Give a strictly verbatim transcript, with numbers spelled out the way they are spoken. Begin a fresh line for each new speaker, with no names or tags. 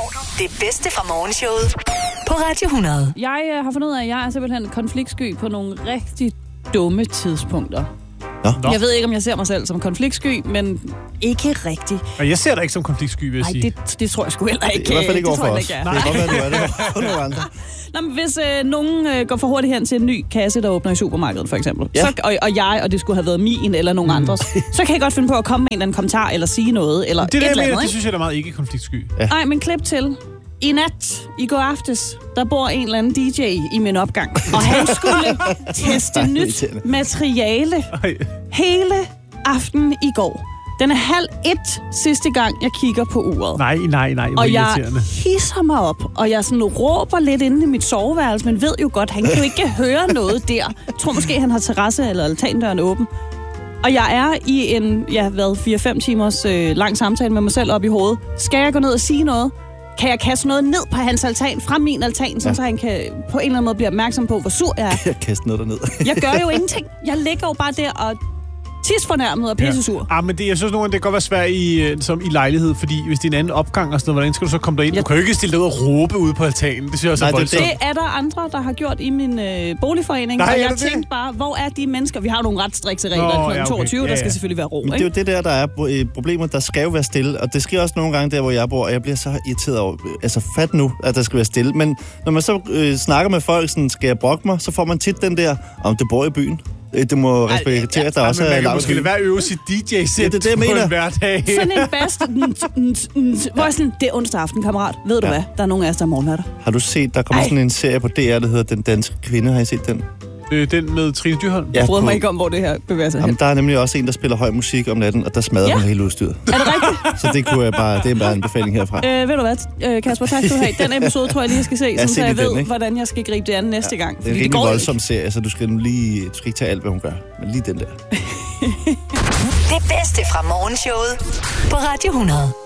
får du det bedste fra morgenshowet på Radio hundrede.
Jeg øh, har fundet ud af, at jeg er simpelthen konfliktsky på nogle rigtig dumme tidspunkter.
Nå.
Jeg ved ikke, om jeg ser mig selv som konfliktsky, men ikke rigtigt.
Og jeg ser dig ikke som konfliktsky, vil jeg
Nej,
sige.
det, det tror jeg sgu heller ikke.
I hvert fald ikke
det
over for
tror jeg
os.
ikke,
Det kan godt være, du er det for nogle andre.
Nå, men hvis øh, nogen øh, går for hurtigt hen til en ny kasse, der åbner i supermarkedet, for eksempel,
Ja.
så, og, og jeg, og det skulle have været min eller nogen mm. andres, så kan jeg godt finde på at komme med en eller anden kommentar, eller sige noget, eller
Det
et
der
eller
med,
andet,
det
ikke?
synes jeg er meget ikke konfliktsky.
Ja.
Nej, men klip til. I nat, i går aftes, der bor en eller anden D J i min opgang, og han skulle teste nyt
Irriterende.
materiale
Ej.
hele aftenen i går. Den er halv et sidste gang, jeg kigger på uret.
Nej, nej, nej, hvor
Og jeg
irriterende.
hisser mig op, og jeg sådan råber lidt inde i mit soveværelse, men ved jo godt, han kan jo ikke høre noget der. Jeg tror måske, han har terrasse eller altandøren åben. Og jeg er i en, ja, hvad, fire fem timers øh, lang samtale med mig selv op i hovedet. Skal jeg gå ned og sige noget? Kan jeg kaste noget ned på hans altan, fra min altan, ja. Så han kan på en eller anden måde blive opmærksom på, hvor sur jeg er?
Jeg kaster noget derned.
Jeg gør jo ingenting. Jeg ligger jo bare der og tisfornærmet og pissesur.
Ja. Ah, men det, jeg synes nogle gange, det kan godt være svært i, øh, som i lejlighed, fordi hvis det er en anden opgang og sådan noget, hvordan skal du så komme derind?
Ja.
Du kan jo ikke stille dig ud og råbe ude på altanen. Det synes jeg også er
Nej, det er
voldsomt.
Det er der andre, der har gjort i min øh, boligforening,
Nej,
og
er
jeg
det det?
tænkte bare, hvor er de mennesker? Vi har nogle ret strikse regler
Nå,
klokken
ja, okay.
toogtyve,
Ja,
der
ja.
skal selvfølgelig være ro,
Men det er
ikke?
jo det der, der er øh, problemet. Der skal jo være stille, og det sker også nogle gange der, hvor jeg bor, og jeg bliver så irriteret over, altså fat nu, at der skal være stille. Men når man så øh, snakker med folk, sådan, skal jeg brokke mig, så får man tit den der, om det bor i byen. Øh, Det må respektere, at der
Ej,
også
men
er
man kan
langt
måske
by.
lade være at øve sit D J-sæt
Ja, det er det, jeg
på
mener.
en hverdag.
Sådan en bast, hvor jeg sådan, det er onsdag aften, kammerat. Ved du
Ja.
hvad? Der er nogen af os, der er morgenværter.
Har du set, der kommer
Ej.
sådan en serie på D R, der hedder Den Danske Kvinde. Har I set den?
Øh, den med Trine Dyrholm.
Jeg bryder
på-
mig ikke om, hvor det her bevæger sig hen.
Jamen, der er nemlig også en, der spiller høj musik om natten, og der smadrer
Ja.
hun hele udstyret.
Er det rigtigt?
Så det, kunne jeg bare, det er bare en befaling herfra.
Øh, ved du hvad, øh, Kasper, tak skal du have. Den episode tror jeg lige, jeg skal se,
Ja,
sådan,
se
så jeg
lige
ved,
den, ikke?
hvordan jeg skal gribe det an næste gang.
Det er en
Fordi
rimelig
går
voldsom serie, så du skal nu lige, du skal ikke tage alt, hvad hun gør. Men lige den der.
Det bedste fra morgenshowet på Radio hundrede.